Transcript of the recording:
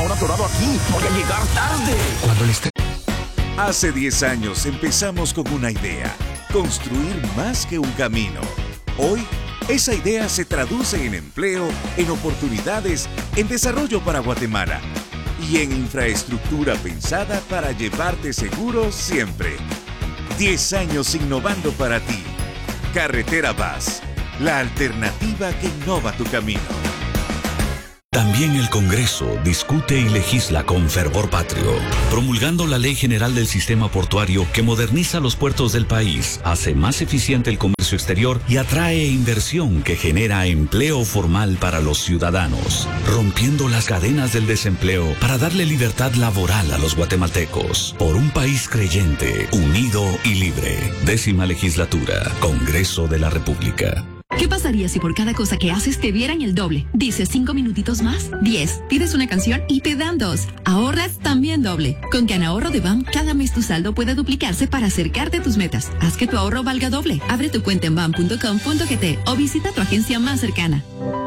ahora atorado aquí. Voy a llegar tarde. Cuando le esté... Hace 10 años empezamos con una idea, construir más que un camino. Hoy, esa idea se traduce en empleo, en oportunidades, en desarrollo para Guatemala y en infraestructura pensada para llevarte seguro siempre. 10 años innovando para ti. Carretera Vaz, la alternativa que innova tu camino. También el Congreso discute y legisla con fervor patrio, promulgando la Ley General del Sistema Portuario que moderniza los puertos del país, hace más eficiente el comercio exterior y atrae inversión que genera empleo formal para los ciudadanos, rompiendo las cadenas del desempleo para darle libertad laboral a los guatemaltecos. Por un país creyente, unido y libre. 10ª Legislatura, Congreso de la República. ¿Qué pasaría si por cada cosa que haces te dieran el doble? Dices 5 minutitos más, 10. Pides una canción y te dan 2. Ahorras también doble. Con CanAhorro de BAM, cada mes tu saldo puede duplicarse para acercarte a tus metas. Haz que tu ahorro valga doble. Abre tu cuenta en bam.com.gt o visita tu agencia más cercana.